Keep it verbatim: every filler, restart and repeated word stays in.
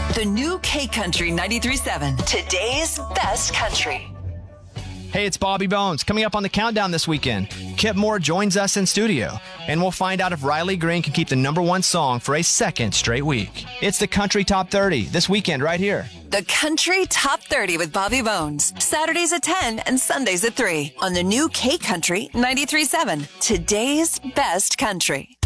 The new K Country ninety-three point seven. Today's best country. Hey, it's Bobby Bones. Coming up on the countdown this weekend, Kip Moore joins us in studio, and we'll find out if Riley Green can keep the number one song for a second straight week. It's the Country Top thirty this weekend right here. The Country Top thirty with Bobby Bones. Saturdays at ten and Sundays at three on the new K Country ninety-three point seven. Today's best country.